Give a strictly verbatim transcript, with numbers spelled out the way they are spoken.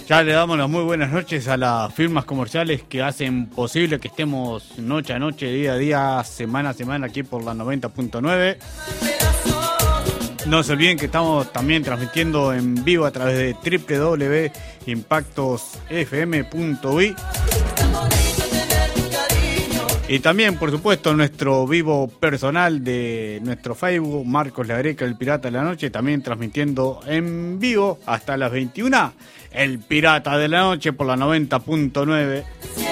Ya le damos las muy buenas noches a las firmas comerciales que hacen posible que estemos noche a noche, día a día, semana a semana aquí por la noventa punto nueve. No se olviden que estamos también transmitiendo en vivo a través de doble u doble u doble u punto impactos f m punto u y. Y también, por supuesto, nuestro vivo personal de nuestro Facebook, Marcos La Greca, el Pirata de la Noche, también transmitiendo en vivo hasta las veintiuna, el Pirata de la Noche por la noventa punto nueve.